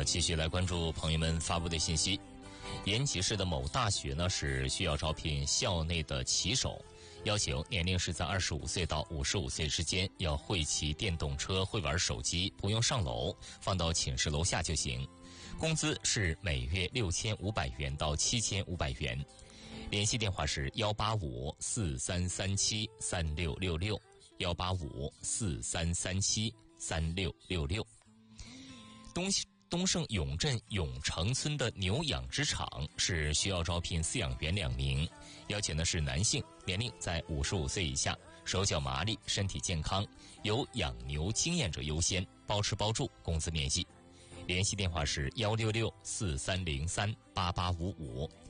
继续来关注朋友们发布的信息。延吉市的某大学呢是需要招聘校内的骑手，要求年龄是在25岁到55岁之间，要会骑电动车、会玩手机，不用上楼，放到寝室楼下就行。工资是每月6500元到7500元。联系电话是18543373666，18543373666。东胜永镇永城村的牛养殖场是需要招聘饲养员2名，要求呢是男性，年龄在55岁以下，手脚麻利，身体健康，有养牛经验者优先，包吃包住，工资面议。联系电话是16643038855